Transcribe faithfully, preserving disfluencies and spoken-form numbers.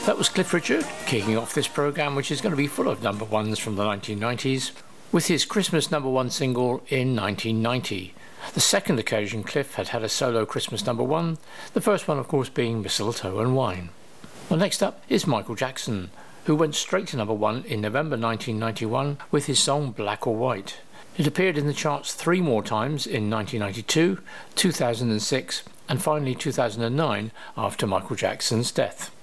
That was Cliff Richard kicking off this programme, which is going to be full of number ones from the nineteen nineties, with his Christmas number one single in nineteen ninety. The second occasion Cliff had had a solo Christmas number one, the first one of course being Mistletoe and Wine. Well, next up is Michael Jackson, who went straight to number one in November nineteen ninety-one with his song Black or White. It appeared in the charts three more times in nineteen ninety-two, two thousand six and finally two thousand nine after Michael Jackson's death.